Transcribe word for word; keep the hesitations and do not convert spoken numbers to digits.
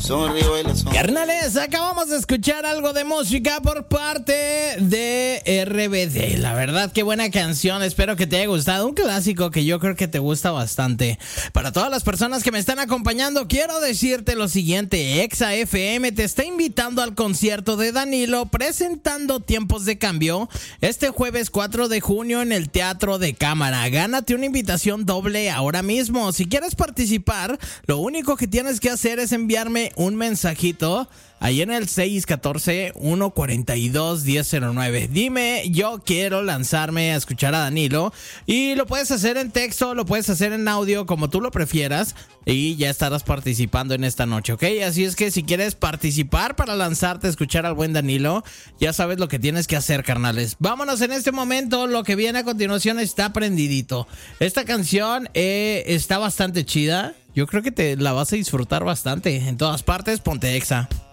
Carnales, acabamos de escuchar algo de música por parte de R B D. La verdad, qué buena canción. Espero que te haya gustado. Un clásico que yo creo que te gusta bastante. Para todas las personas que me están acompañando, quiero decirte lo siguiente. Exa F M te está invitando al concierto de Danilo presentando Tiempos de Cambio este jueves cuatro de junio en el Teatro de Cámara. Gánate una invitación doble ahora mismo. Si quieres participar, lo único que tienes que hacer es enviarme un mensajito ahí en el seis uno cuatro, uno cuatro dos, uno cero cero nueve. Dime, yo quiero lanzarme a escuchar a Danilo. Y lo puedes hacer en texto, lo puedes hacer en audio, como tú lo prefieras. Y ya estarás participando en esta noche, ¿ok? Así es que si quieres participar para lanzarte a escuchar al buen Danilo, ya sabes lo que tienes que hacer, carnales. Vámonos en este momento. Lo que viene a continuación está prendidito. Esta canción eh, está bastante chida. Yo creo que te la vas a disfrutar bastante. En todas partes, ponte Exa.